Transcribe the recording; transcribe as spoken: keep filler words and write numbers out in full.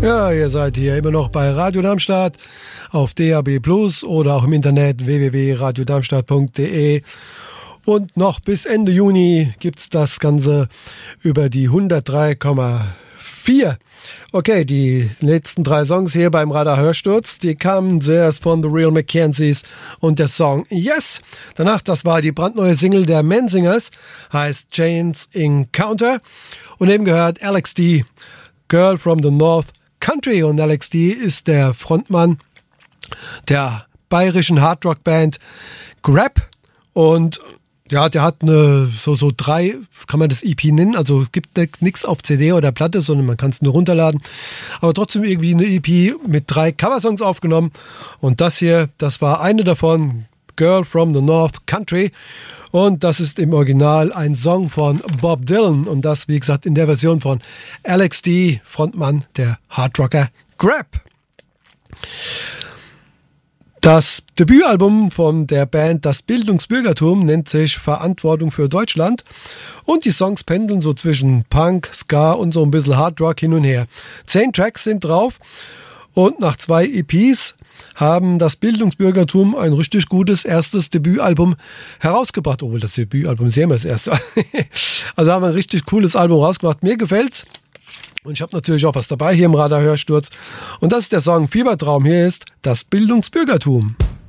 Ja, ihr seid hier immer noch bei Radio Darmstadt auf D A B Plus oder auch im Internet w w w punkt radio darmstadt punkt d e. Und noch bis Ende Juni gibt's das Ganze über die hundertdrei Komma vier. Okay, die letzten drei Songs hier beim Radar-Hörsturz, die kamen zuerst von The Real Mackenzies und der Song Yes. Danach, das war die brandneue Single der Menzingers, heißt Chains Encounter. Und eben gehört Alex D., Girl from the North Country. Und Alex D. ist der Frontmann der bayerischen Hardrock-Band Grab. Und ja, der hat eine, so, so drei, kann man das E P nennen, also es gibt nichts auf C D oder Platte, sondern man kann es nur runterladen. Aber trotzdem irgendwie eine E P mit drei Coversongs aufgenommen. Und das hier, das war eine davon, Girl from the North Country. Und das ist im Original ein Song von Bob Dylan. Und das, wie gesagt, in der Version von Alex D., Frontmann der Hardrocker Grab. Das Debütalbum von der Band Das Bildungsbürgertum nennt sich Verantwortung für Deutschland und die Songs pendeln so zwischen Punk, Ska und so ein bisschen Hardrock hin und her. Zehn Tracks sind drauf und nach zwei E Ps haben Das Bildungsbürgertum ein richtig gutes erstes Debütalbum herausgebracht, obwohl das Debütalbum ist ja immer das erste. Also haben wir ein richtig cooles Album rausgebracht. Mir gefällt's. Und ich habe natürlich auch was dabei hier im Radar-Hörsturz. Und das ist der Song Fiebertraum. Hier ist Das Bildungsbürgertum.